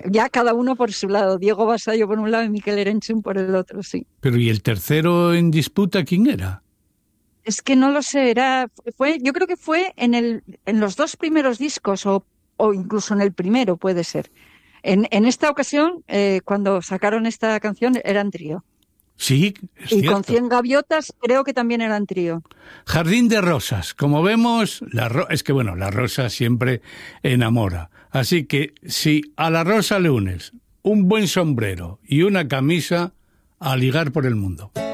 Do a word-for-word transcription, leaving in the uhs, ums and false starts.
ya cada uno por su lado. Diego Basallo por un lado y Miquel Erenchun por el otro, sí. Pero ¿y el tercero en disputa quién era? Es que no lo sé, era, fue, yo creo que fue en el, en los dos primeros discos o, o incluso en el primero, puede ser. En, en esta ocasión, eh, cuando sacaron esta canción, eran trío. Sí, es y cierto. Con cien gaviotas creo que también eran trío. Jardín de Rosas. Como vemos, la ro- es que bueno, la rosa siempre enamora. Así que si a la rosa le unes un buen sombrero y una camisa, a ligar por el mundo.